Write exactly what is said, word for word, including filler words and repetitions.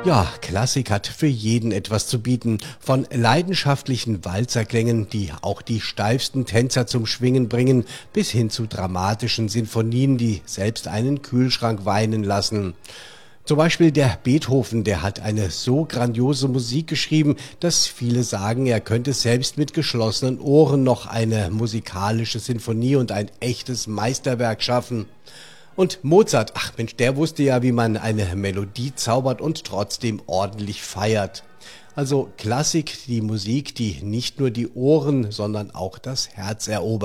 Ja, Klassik hat für jeden etwas zu bieten. Von leidenschaftlichen Walzerklängen, die auch die steifsten Tänzer zum Schwingen bringen, bis hin zu dramatischen Sinfonien, die selbst einen Kühlschrank weinen lassen. Zum Beispiel der Beethoven, der hat eine so grandiose Musik geschrieben, dass viele sagen, er könnte selbst mit geschlossenen Ohren noch eine musikalische Sinfonie und ein echtes Meisterwerk schaffen. Und Mozart, ach Mensch, der wusste ja, wie man eine Melodie zaubert und trotzdem ordentlich feiert. Also Klassik, die Musik, die nicht nur die Ohren, sondern auch das Herz erobert.